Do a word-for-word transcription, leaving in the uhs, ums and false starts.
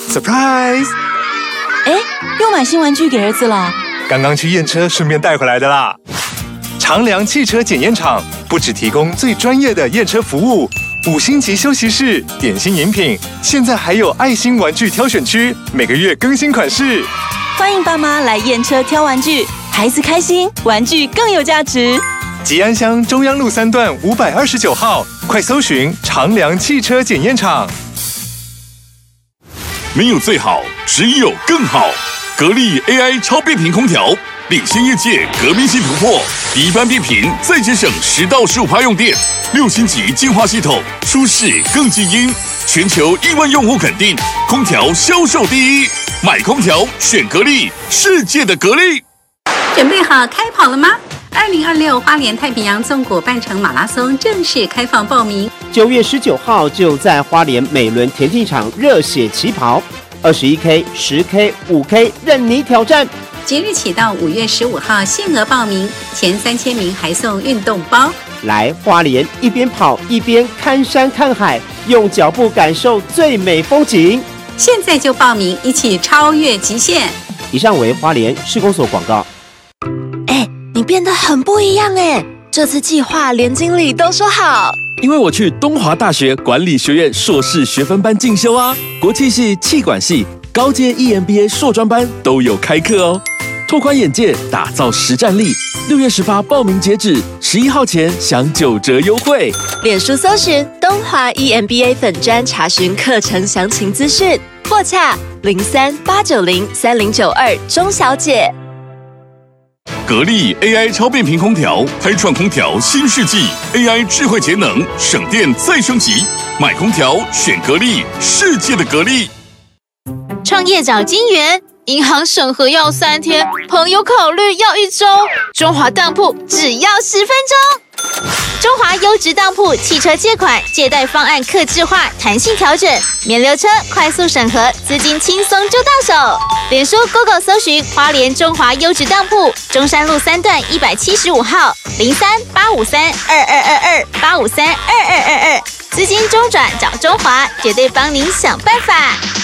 Surprise！ 哎，又买新玩具给儿子了？ 刚刚去验车，顺便带回来的啦。长良汽车检验厂不只提供最专业的验车服务，五星级休息室、点心饮品，现在还有爱心玩具挑选区，每个月更新款式。 欢迎爸妈来验车挑玩具，孩子开心，玩具更有价值。 吉安乡中央路三段五百二十九号，快搜寻长良汽车检验厂。 没有最好，只有更好。格力 A I 超变频空调领先业界，革命性突破，一般变频再节省十到十五趴用电，六星级净化系统，舒适更静音，全球亿万用户肯定，空调销售第一。买空调选格力，世界的格力。 准备好开跑了吗？二零二六花莲太平洋纵谷半程马拉松正式开放报名， 九月十九号就在花莲美伦田径场热血起跑，二十一 K、十 K、五 K 任你挑战。 即日起到五月十五号限额报名，前三千名还送运动包。 来花莲一边跑一边看山看海，用脚步感受最美风景。 现在就报名，一起超越极限。 以上为花莲市公所广告。 哎，你变得很不一样哎！这次计划连经理都说好。 因为我去东华大学管理学院硕士学分班进修啊，国际系、企管系、高阶 E M B A 硕专班都有开课哦，拓宽眼界，打造实战力。六月十八报名截止，十一号前享九折优惠。 脸书搜寻东华 E M B A 粉专查询课程详情资讯，或洽零三八九零三零九二钟小姐。 格力 A I 超变频空调开创空调新世纪 ，A I 智慧节能，省电再升级。买空调选格力，世界的格力。 创业找金源，银行审核要三天，朋友考虑要一周，中华当铺只要十分钟。中华优质当铺汽车借款、借贷方案客制化、弹性调整，免留车，快速审核，资金轻松就到手。脸书、Google 搜寻花莲中华优质当铺，中山路三段一百七十五号，零三八五三二二二二八五三二二二二，资金中转找中华，绝对帮您想办法。